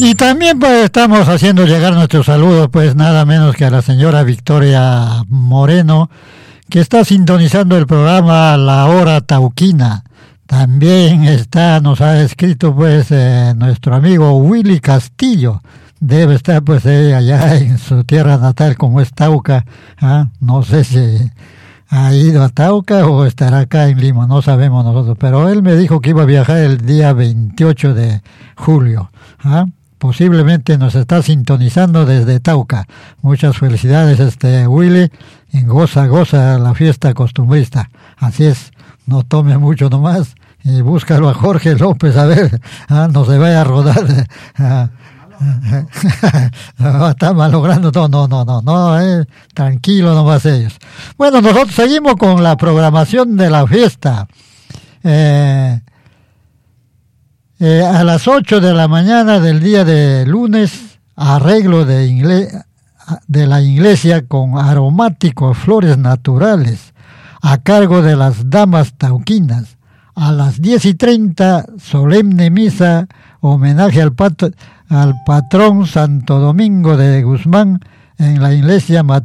Y también pues estamos haciendo llegar nuestros saludos, pues nada menos que a la señora Victoria Moreno, que está sintonizando el programa La Hora Tauquina. También nos ha escrito pues nuestro amigo Willy Castillo. Debe estar pues allá en su tierra natal, como es Tauca. No sé si ha ido a Tauca o estará acá en Lima, no sabemos nosotros. Pero él me dijo que iba a viajar el día 28 de julio. Posiblemente nos está sintonizando desde Tauca. Muchas felicidades, Willy. En goza la fiesta costumbrista. Así es, no tome mucho nomás. Y búscalo a Jorge López, a ver, no se vaya a rodar. Está malogrando todo, no, tranquilo nomás ellos. Bueno, nosotros seguimos con la programación de la fiesta. A las 8 de la mañana del día de lunes, arreglo de la iglesia con aromáticos flores naturales, a cargo de las damas tauquinas. A las 10:30, solemne misa, homenaje al patrón Santo Domingo de Guzmán en la iglesia